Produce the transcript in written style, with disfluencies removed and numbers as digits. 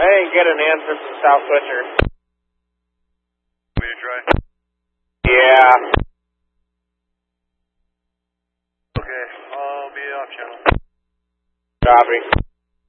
didn't get an answer from South Switcher. Will you try? Yeah. Okay, I'll be off channel. Copy.